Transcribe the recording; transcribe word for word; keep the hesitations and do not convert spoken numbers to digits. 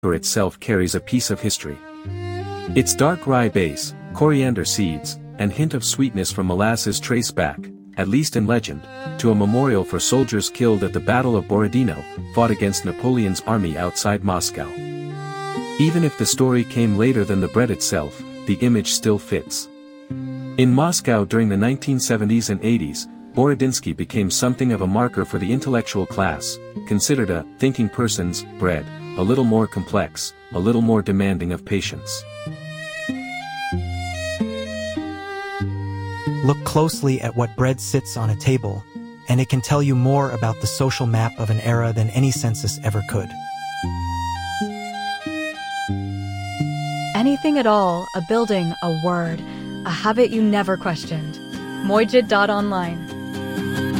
paper itself carries a piece of history. Its dark rye base, coriander seeds, and hint of sweetness from molasses trace back, at least in legend, to a memorial for soldiers killed at the Battle of Borodino, fought against Napoleon's army outside Moscow. Even if the story came later than the bread itself, the image still fits. In Moscow during the nineteen seventies and eighties, Borodinsky became something of a marker for the intellectual class, considered a thinking person's bread, a little more complex, a little more demanding of patience. Look closely at what bread sits on a table, and it can tell you more about the social map of an era than any census ever could. Anything at all, a building, a word, a habit you never questioned. Mojid dot online.